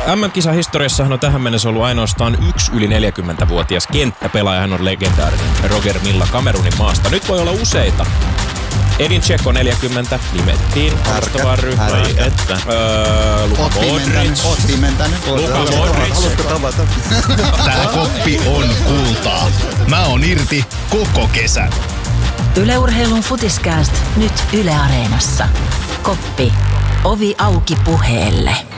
MM-kisahistoriassahan on tähän mennessä ollut ainoastaan yksi yli 40-vuotias kenttäpelaaja. Hän on legendaarinen Roger Milla Kamerunin maasta. Nyt voi olla useita. Edin Dzeko 40 nimettiin alustavaan ryhmään. Luka Modric. Oot pimentänyt. Luka Modric. Haluatko tavata? Tää koppi on kultaa. Mä oon irti koko kesän. Yle Urheilun Futiskääst nyt Yle Areenassa. Koppi. Ovi auki puheelle.